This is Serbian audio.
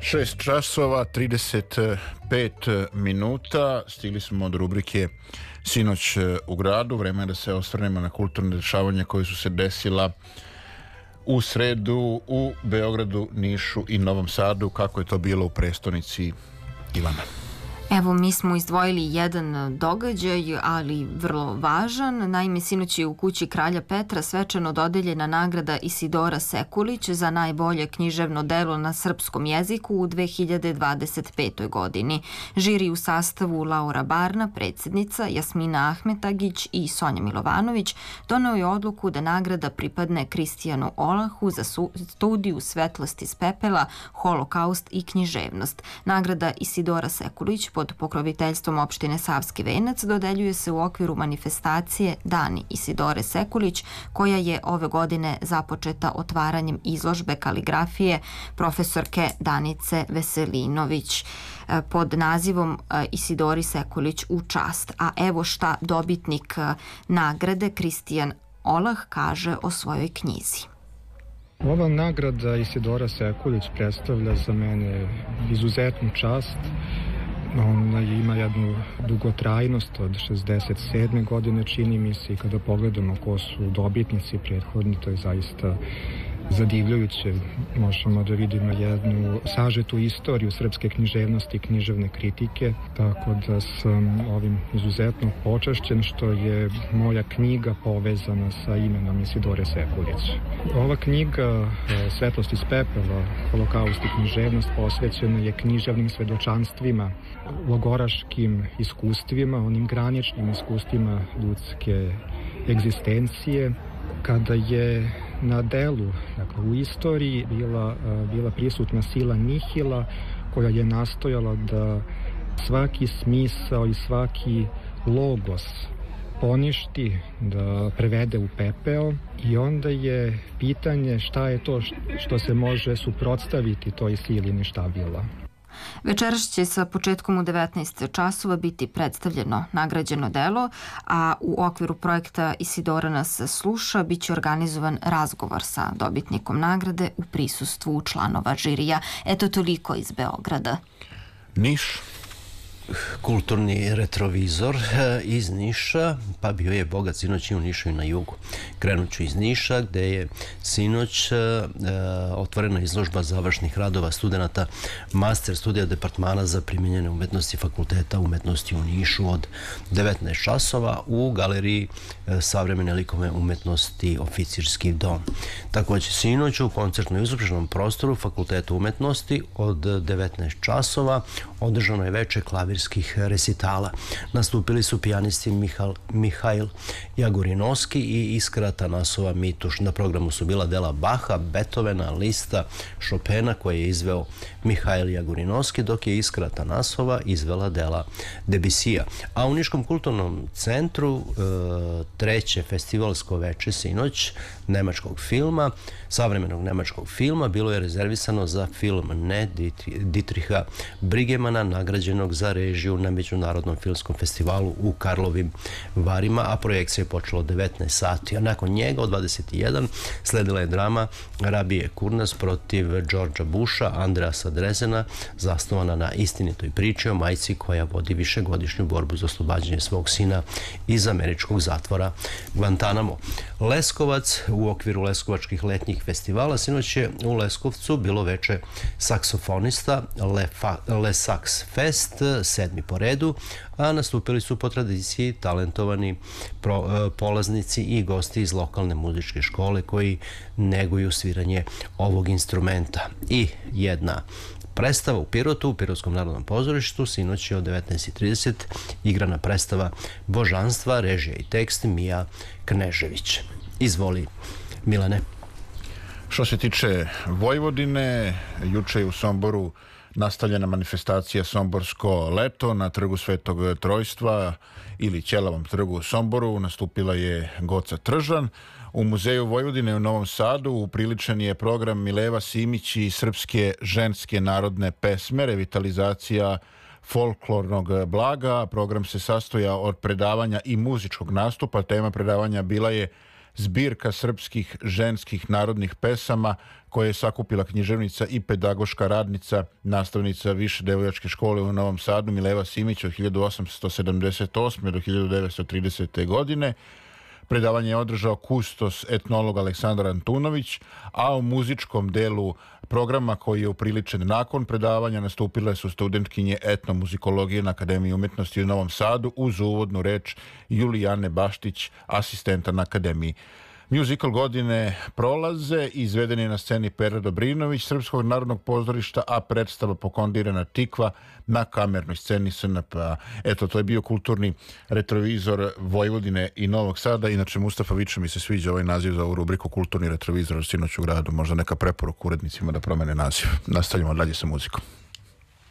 6 časova, 35 minuta. Stigli smo od rubrike Sinoć u gradu. Vreme je da se osvrnemo na kulturne dešavanja koje su se desila u sredu u Beogradu, Nišu i Novom Sadu. Kako je to bilo u prestonici, Ivana? Evo, mi smo izdvojili jedan događaj, ali vrlo važan. Naime, sinoć je u kući kralja Petra svečano dodeljena nagrada Isidora Sekulić za najbolje književno delo na srpskom jeziku u 2025. godini. Žiri u sastavu Laura Barna, predsjednica, Jasmina Ahmetagić i Sonja Milovanović doneo je odluku da nagrada pripadne Kristijanu Olahu za studiju Svetlost iz pepela, holokaust i književnost. Nagrada Isidora Sekulić pod pokroviteljstvom opštine Savski Venac dodeljuje se u okviru manifestacije Dani Isidore Sekulić, koja je ove godine započeta otvaranjem izložbe kaligrafije profesorke Danice Veselinović pod nazivom Isidori Sekulić u čast. A evo šta dobitnik nagrade Kristijan Olah kaže o svojoj knjizi. Ova nagrada Isidora Sekulić predstavlja za mene izuzetnu čast. Ona ima jednu dugotrajnost od 67. godine, čini mi se, i kada pogledamo ko su dobitnici prethodni, to je zaista zadivljujuće. Možemo da vidimo jednu sažetu istoriju srpske književnosti i književne kritike, tako da sam ovim izuzetno počašćen što je moja knjiga povezana sa imenom Isidore Sekulić. Ova knjiga Svetlost iz pepela, holokaust i književnost posvećena je književnim svedočanstvima, logoraškim iskustvima, onim graničnim iskustvima ljudske egzistencije, kada je na delu, dakle u istoriji, bila prisutna sila nihila koja je nastojala da svaki smisao i svaki logos poništi, da prevede u pepeo, i onda je pitanje šta je to što se može suprotstaviti toj sili ništabila. Večeras će sa početkom u 19 časova biti predstavljeno nagrađeno delo, a u okviru projekta Isidora nas sluša biće organizovan razgovor sa dobitnikom nagrade u prisustvu članova žirija. Eto, toliko iz Beograda. Niš. Kulturni retrovizor iz Niša, pa bio je bogat sinoć i u Nišu i na jugu. Krenut ću iz Niša, gde je sinoć otvorena izložba završnih radova studenta master studija departmana za primijenjene umetnosti Fakulteta umetnosti u Nišu od 19 časova u galeriji savremene likovne umetnosti Oficirski dom. Takođe sinoć u koncertno izloženom prostoru Fakulteta umetnosti od 19 časova održano je veče klavirskih resitala. Nastupili su pijanisti Mihail Jagurinovski i Iskra Tanasova Mituš. Na programu su bila dela Baha, Beethovena, Lista, Chopina koje je izveo Mihail Jagurinovski, dok je Iskra Tanasova izvela dela Debussija. A u Niškom kulturnom centru treće festivalsko veče sinoć nemačkog filma, savremenog nemačkog filma, bilo je rezervisano za film Ne Dietricha Brigemana, nagrađenog za režiju na Međunarodnom filmskom festivalu u Karlovim Varima, a projekcija je počela od 19 sati. A nakon njega od 21 sledila je drama Rabije Kurnas protiv Georgea Busha, Andreasa Drezena, zasnovana na istinitoj priči o majci koja vodi višegodišnju borbu za oslobađanje svog sina iz američkog zatvora Guantanamo. Leskovac, u okviru Leskovačkih letnjih festivala, sinoć je u Leskovcu bilo veče saksofonista Le Sax Fest, 7. po redu, a nastupili su po tradiciji talentovani polaznici i gosti iz lokalne muzičke škole koji neguju sviranje ovog instrumenta. I jedna predstava u Pirotu, u Pirotskom narodnom pozorištu, sinoć je od 19:30 igrana predstava Božanstva, režija i tekst Mija Knežević. Izvoli, Milane. Što se tiče Vojvodine, juče je u Somboru nastavljena manifestacija Somborsko leto na trgu Svetog Trojstva ili Ćelavom trgu u Somboru. Nastupila je Goca Tržan. U Muzeju Vojvodine u Novom Sadu upriličen je program Mileva Simić i srpske ženske narodne pesme, revitalizacija folklornog blaga. Program se sastoja od predavanja i muzičkog nastupa. Tema predavanja bila je zbirka srpskih ženskih narodnih pesama koje je sakupila književnica i pedagoška radnica, nastavnica Više devojačke škole u Novom Sadu Mileva Simić od 1878. do 1930. godine. Predavanje je održao kustos etnolog Aleksandar Antunović, a u muzičkom delu programa koji je upriličen nakon predavanja nastupile su studentkinje etnomuzikologije na Akademiji umjetnosti u Novom Sadu uz uvodnu reč Julijane Baštić, asistenta na Akademiji. Musical godine prolaze, izveden je na sceni Pera Dobrinović Srpskog narodnog pozorišta, a predstava Pokondirana Tikva na kamernoj sceni SNP-a. Eto, to je bio kulturni retrovizor Vojvodine i Novog Sada. Inače, Mustafa Viča mi se sviđa ovaj naziv za ovu rubriku Kulturni retrovizor sinoć u gradu. Možda neka preporuka urednicima da promene naziv. Nastavljamo dalje sa muzikom.